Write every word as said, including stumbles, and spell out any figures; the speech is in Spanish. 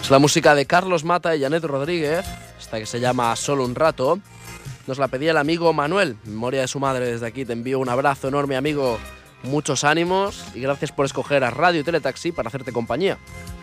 Es la música de Carlos Mata y Janet Rodríguez, esta que se llama Solo un rato. Nos la pedía el amigo Manuel, en memoria de su madre. Desde aquí te envío un abrazo enorme, amigo, muchos ánimos y gracias por escoger a Radio Teletaxi para hacerte compañía.